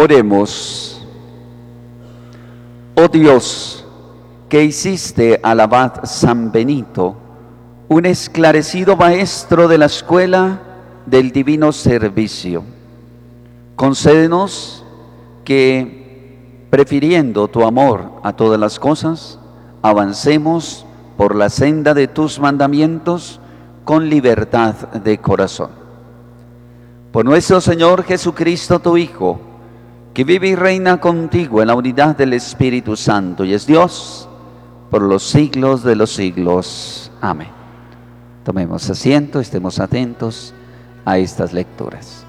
Oremos. Oh Dios, que hiciste al abad San Benito un esclarecido maestro de la escuela del divino servicio, concédenos que, prefiriendo tu amor a todas las cosas, avancemos por la senda de tus mandamientos con libertad de corazón. Por nuestro Señor Jesucristo, tu Hijo, que vive y reina contigo en la unidad del Espíritu Santo y es Dios por los siglos de los siglos. Amén. Tomemos asiento, estemos atentos a estas lecturas.